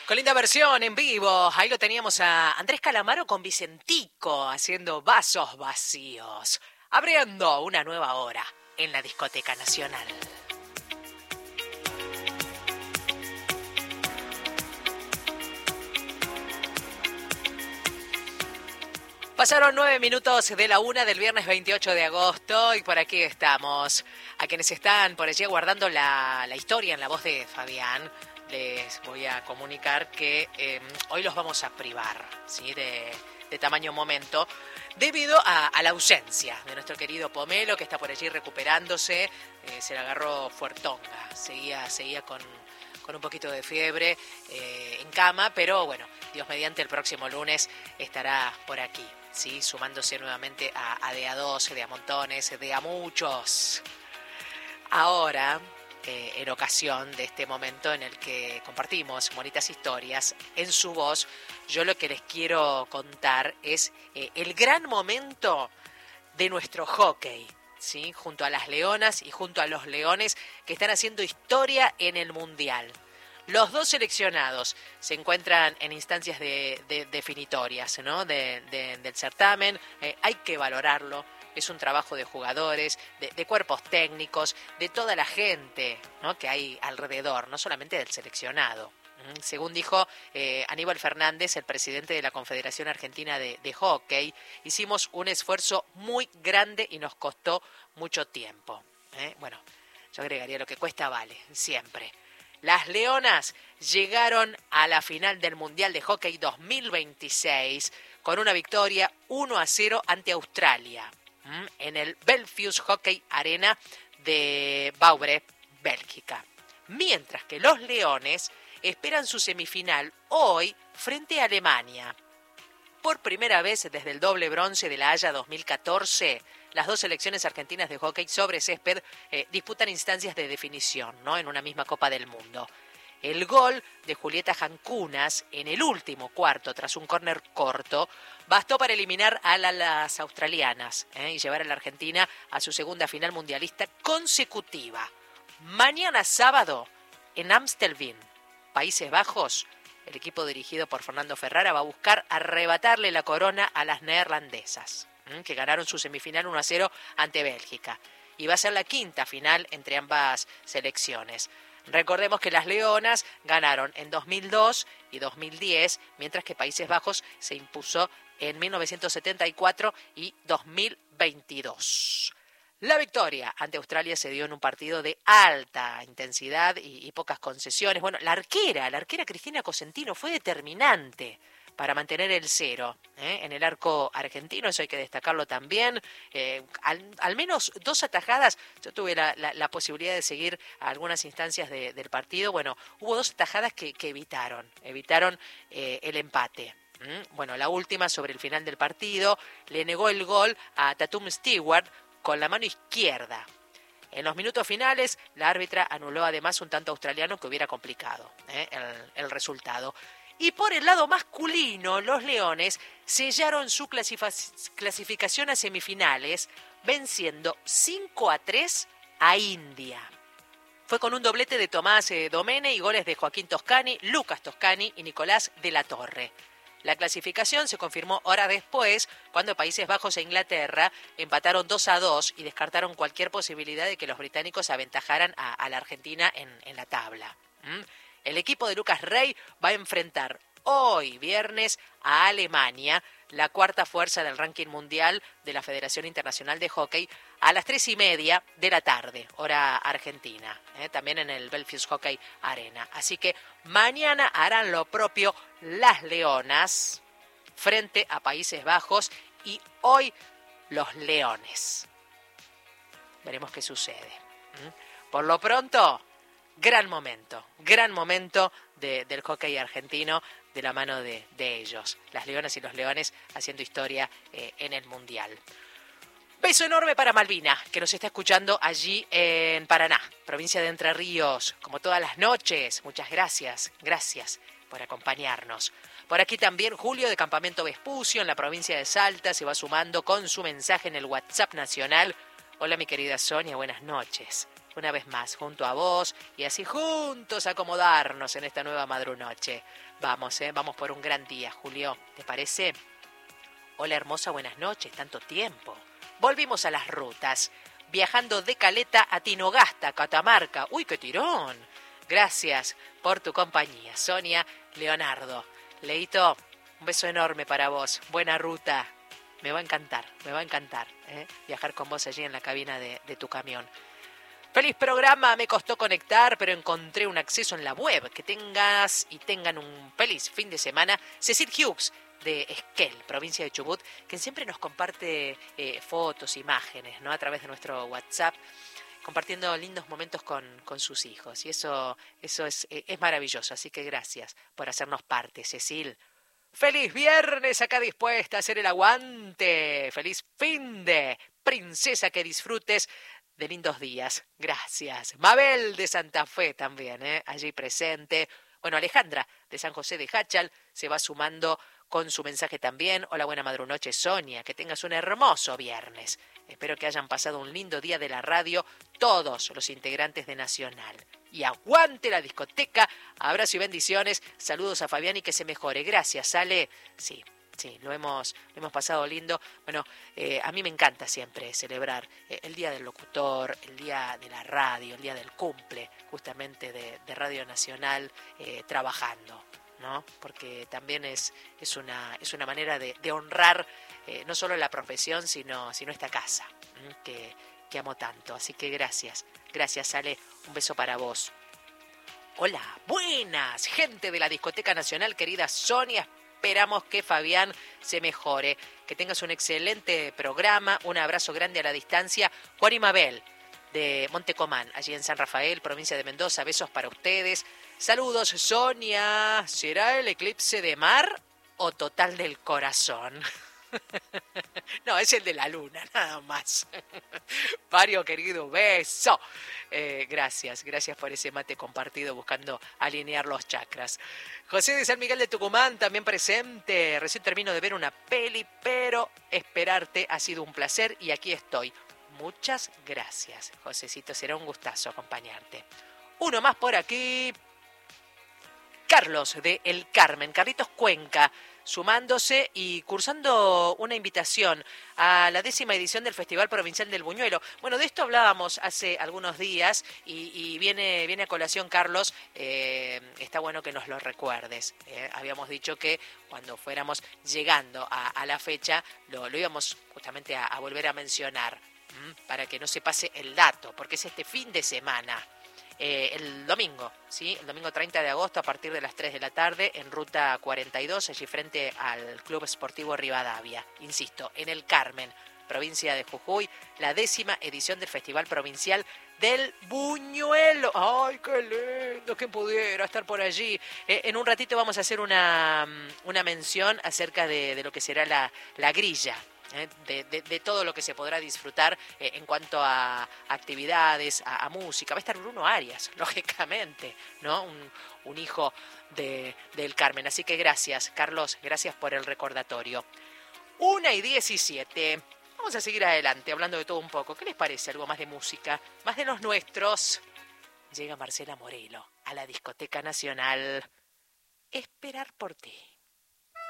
Con linda versión en vivo, ahí lo teníamos a Andrés Calamaro con Vicentico haciendo Vasos Vacíos, abriendo una nueva hora en la Discoteca Nacional. Pasaron 9 minutos de la 1 del viernes 28 de agosto y por aquí estamos. A quienes están por allí guardando la historia en la voz de Fabián, les voy a comunicar que hoy los vamos a privar, ¿sí? de tamaño momento, debido a la ausencia de nuestro querido Pomelo, que está por allí recuperándose. Se le agarró fuertonga, seguía con un poquito de fiebre en cama, pero bueno, Dios mediante el próximo lunes estará por aquí, ¿sí? Sumándose nuevamente a de a 12, de a montones, de a muchos. Ahora, en ocasión de este momento en el que compartimos bonitas historias en su voz, yo lo que les quiero contar es el gran momento de nuestro hockey, ¿sí? Junto a las leonas y junto a los leones que están haciendo historia en el Mundial. Los dos seleccionados se encuentran en instancias definitorias, ¿no? del certamen. Hay que valorarlo. Es un trabajo de jugadores, de cuerpos técnicos, de toda la gente, ¿no? que hay alrededor, no solamente del seleccionado. Según dijo Aníbal Fernández, el presidente de la Confederación Argentina de Hockey, hicimos un esfuerzo muy grande y nos costó mucho tiempo. Bueno, yo agregaría lo que cuesta vale, siempre. Las Leonas llegaron a la final del Mundial de Hockey 2026 con una victoria 1-0 ante Australia en el Belfius Hockey Arena de Vauvert, Bélgica. Mientras que los Leones esperan su semifinal hoy frente a Alemania. Por primera vez desde el doble bronce de La Haya 2014, las dos selecciones argentinas de hockey sobre césped disputan instancias de definición, ¿no? En una misma Copa del Mundo. El gol de Julieta Jancunas en el último cuarto, tras un córner corto, bastó para eliminar a las australianas y llevar a la Argentina a su segunda final mundialista consecutiva. Mañana sábado, en Amstelveen, Países Bajos, el equipo dirigido por Fernando Ferrara va a buscar arrebatarle la corona a las neerlandesas, que ganaron su semifinal 1-0 ante Bélgica. Y va a ser la quinta final entre ambas selecciones. Recordemos que las Leonas ganaron en 2002 y 2010, mientras que Países Bajos se impuso en 1974 y 2022. La victoria ante Australia se dio en un partido de alta intensidad y pocas concesiones. Bueno, la arquera Cristina Cosentino fue determinante para mantener el 0 en el arco argentino, eso hay que destacarlo también. Al menos 2 atajadas, yo tuve la posibilidad de seguir algunas instancias del partido. Bueno, hubo 2 atajadas que evitaron el empate. Bueno, la última sobre el final del partido le negó el gol a Tatum Stewart con la mano izquierda. En los minutos finales, la árbitra anuló además un tanto australiano que hubiera complicado el resultado. Y por el lado masculino, los Leones sellaron su clasificación a semifinales, venciendo 5-3 a India. Fue con un doblete de Tomás Domene y goles de Joaquín Toscani, Lucas Toscani y Nicolás de la Torre. La clasificación se confirmó horas después, cuando Países Bajos e Inglaterra empataron 2-2 y descartaron cualquier posibilidad de que los británicos aventajaran a la Argentina en la tabla. El equipo de Lucas Rey va a enfrentar hoy, viernes, a Alemania, la cuarta fuerza del ranking mundial de la Federación Internacional de Hockey, a las 3:30 de la tarde, hora argentina, también en el Belfius Hockey Arena. Así que mañana harán lo propio las Leonas frente a Países Bajos y hoy los Leones. Veremos qué sucede. Por lo pronto, gran momento del hockey argentino de la mano de ellos, las Leonas y los Leones haciendo historia en el Mundial. Beso enorme para Malvina, que nos está escuchando allí en Paraná, provincia de Entre Ríos, como todas las noches. Muchas gracias por acompañarnos. Por aquí también Julio de Campamento Vespucio, en la provincia de Salta, se va sumando con su mensaje en el WhatsApp nacional. Hola mi querida Sonia, buenas noches. una vez más, junto a vos, y así juntos acomodarnos en esta nueva madrunoche. Vamos, vamos por un gran día, Julio, ¿te parece? Hola hermosa, buenas noches, tanto tiempo. Volvimos a las rutas, viajando de Caleta a Tinogasta, Catamarca. ¡Uy, qué tirón! Gracias por tu compañía, Sonia, Leonardo. Leito, un beso enorme para vos, buena ruta. Me va a encantar, viajar con vos allí en la cabina de tu camión. Feliz programa, me costó conectar, pero encontré un acceso en la web. Que tengas y tengan un feliz fin de semana. Cecil Hughes, de Esquel, provincia de Chubut, que siempre nos comparte fotos, imágenes, ¿no? A través de nuestro WhatsApp, compartiendo lindos momentos con sus hijos. Y eso es maravilloso, así que gracias por hacernos parte, Cecil. ¡Feliz viernes! Acá dispuesta a hacer el aguante. ¡Feliz fin de princesa! Que disfrutes de lindos días. Gracias. Mabel de Santa Fe también, allí presente. Bueno, Alejandra de San José de Jáchal se va sumando con su mensaje también. Hola, buena madrunoche, Sonia. Que tengas un hermoso viernes. Espero que hayan pasado un lindo día de la radio todos los integrantes de Nacional. Y aguante la discoteca. Abrazo y bendiciones. Saludos a Fabián y que se mejore. Gracias, Ale. Sí, lo hemos pasado lindo. Bueno, a mí me encanta siempre celebrar el Día del Locutor, el Día de la Radio, el Día del cumple, justamente de Radio Nacional, trabajando, ¿no? Porque también es una manera de honrar no solo la profesión, sino esta casa, que amo tanto. Así que gracias, Ale, un beso para vos. Hola, buenas, gente de la Discoteca Nacional, querida Sonia. Esperamos que Fabián se mejore, que tengas un excelente programa, un abrazo grande a la distancia. Juan y Mabel, de Montecomán, allí en San Rafael, provincia de Mendoza, besos para ustedes. Saludos, Sonia. ¿Será el eclipse de mar o total del corazón? No, es el de la luna, nada más. Mario, querido, beso. Gracias por ese mate compartido buscando alinear los chakras. José de San Miguel de Tucumán también presente. Recién termino de ver una peli, pero esperarte ha sido un placer y aquí estoy. Muchas gracias, Josecito, será un gustazo acompañarte. Uno más por aquí. Carlos de El Carmen, Carlitos Cuenca, sumándose y cursando una invitación a la 10ª edición del Festival Provincial del Buñuelo. Bueno, de esto hablábamos hace algunos días y viene a colación, Carlos, está bueno que nos lo recuerdes. Habíamos dicho que cuando fuéramos llegando a la fecha lo íbamos justamente a volver a mencionar, para que no se pase el dato, porque es este fin de semana. El domingo, ¿sí? El domingo 30 de agosto a partir de las 3 de la tarde en Ruta 42, allí frente al Club Esportivo Rivadavia. Insisto, en El Carmen, provincia de Jujuy, la 10ª edición del Festival Provincial del Buñuelo. ¡Ay, qué lindo! Que pudiera estar por allí. En un ratito vamos a hacer una mención acerca de lo que será la grilla. De todo lo que se podrá disfrutar en cuanto a actividades, a música. Va a estar Bruno Arias, lógicamente, ¿no? Un hijo del Carmen. Así que gracias, Carlos, gracias por el recordatorio. 1:17. Vamos a seguir adelante, hablando de todo un poco. ¿Qué les parece? Algo más de música, más de los nuestros. Llega Marcela Morelo a la Discoteca Nacional. Esperar por ti.